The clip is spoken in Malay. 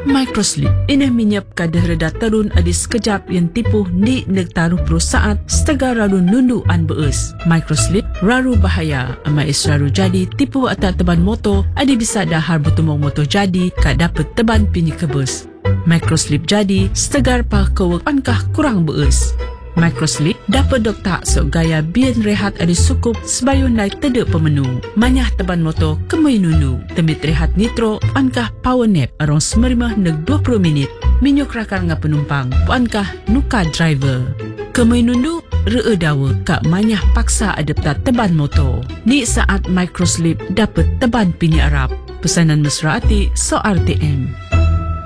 Microslip ini menyap kadar reda terun adi sekejap yang tipuh ni negtaruh perusahaan setagar raru nundu an beus. Microslip raru bahaya amais raru jadi tipuh atas teban motor adi bisa dahar bertumong motor jadi kak dapat teban pini kebus. Microslip jadi setagar pa kewek ankah kurang beus. Microslip dapat doktak sok gaya bian rehat adi sukup sebayun naik tedek pemenu. Manyah teban motor kemui nunu. Temit rehat nitro puankah power nap arong semerimah neg 20 minit. Minyuk rakar nga penumpang puankah nuka driver. Kemui nunu ree dawa kak manyah paksa adaptat teban motor. Ni saat Microslip dapat teban pini Arab. Pesanan mesra ati so RTM.